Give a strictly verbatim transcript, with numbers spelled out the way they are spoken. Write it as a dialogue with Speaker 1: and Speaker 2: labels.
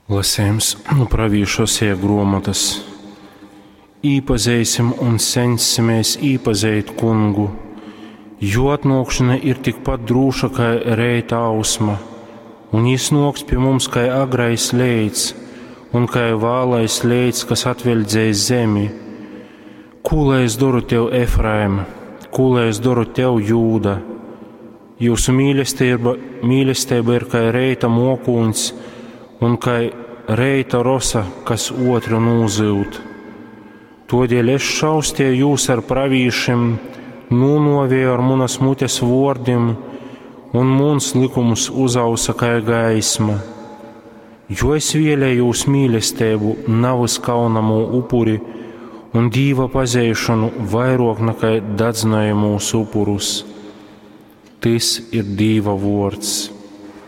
Speaker 1: Lasējums no pravīšosie grāmatas. Īpazeisim un censimies īpazeit kungu, jo atnākšana ir tikpat drūša kā reita ausma, un jis noks pie mums kā agrais leids, un kā vālais leids, kas atveļdzēs zemi. Ko lai es daru tev, Efraim, ko lai es daru tev, Jūda? Jūsu mīlestība, mīlestība ir kā reita mokuns, un kā reita rosa, kas otru nūzūt. Todēļ es šaustie jūs ar pravīšiem, nūnovēju ar munas mutes vārdiem, un muns likums uzausa kā gaisma. Jo es vēlēju jūs mīlestību, navas kaunamu upuri, un Dīva pazeišanu vairāk nekā dadzinājumus upurus. Tas ir Dīva vārds.